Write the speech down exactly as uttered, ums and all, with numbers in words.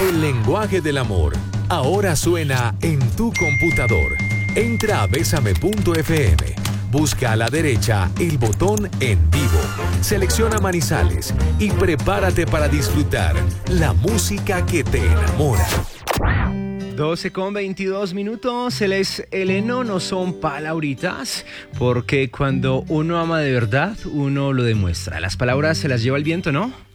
El lenguaje del amor ahora suena en tu computador. Entra a besame punto efe eme. Busca a la derecha el botón En Vivo. Selecciona Manizales y prepárate para disfrutar la música que te enamora. doce con veintidós minutos, él es Eleno, no son palabritas, porque cuando uno ama de verdad, uno lo demuestra. Las palabras se las lleva el viento, ¿no?